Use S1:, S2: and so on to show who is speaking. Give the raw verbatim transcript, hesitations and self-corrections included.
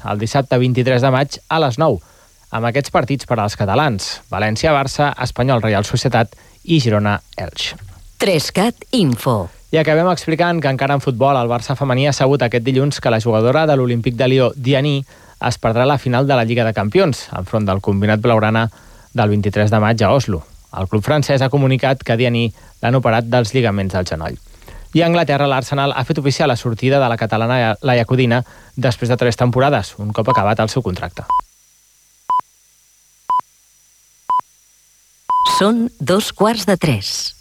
S1: el dissabte vint-i-tres de maig a les nou, amb aquests partits per als catalans: València-Barça, Espanyol-Reial Societat i Girona-Elx.
S2: Trescat Info.
S1: I acabem explicant que encara en futbol el Barça femení ha sabut aquest dilluns que la jugadora de l'Olímpic de Lió, Dianí, es perdrà la final de la Lliga de Campions, enfront del combinat blaugrana del vint-i-tres de maig a Oslo. El club francès ha comunicat que Dianí l'han operat dels lligaments del genoll. I a Anglaterra l'Arsenal ha fet oficial la sortida de la catalana Laia Codina després de tres temporades, un cop acabat el seu contracte.
S2: Són dos quarts de tres.